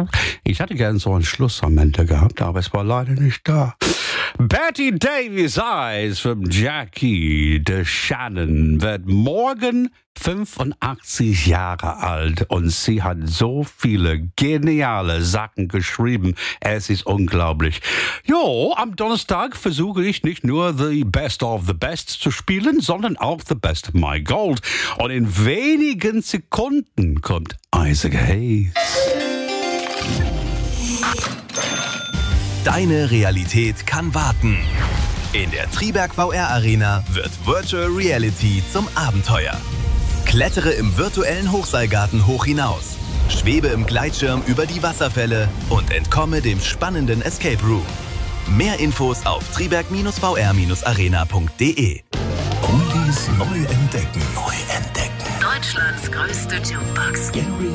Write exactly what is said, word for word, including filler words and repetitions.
Ich hätte gern so ein Schluss am Ende gehabt, aber es war leider nicht da. Betty Davis Eyes von Jackie DeShannon wird morgen fünfundachtzig Jahre alt und sie hat so viele geniale Sachen geschrieben. Es ist unglaublich. Jo, am Donnerstag versuche ich nicht nur The Best of the Best zu spielen, sondern auch The Best of My Gold. Und in wenigen Sekunden kommt Isaac Hayes. Deine Realität kann warten. In der Triberg V R Arena wird Virtual Reality zum Abenteuer. Klettere im virtuellen Hochseilgarten hoch hinaus, schwebe im Gleitschirm über die Wasserfälle und entkomme dem spannenden Escape Room. Mehr Infos auf triberg V R arena punkt de. Oldies neu entdecken. Neu entdecken. Deutschlands größte Jukebox.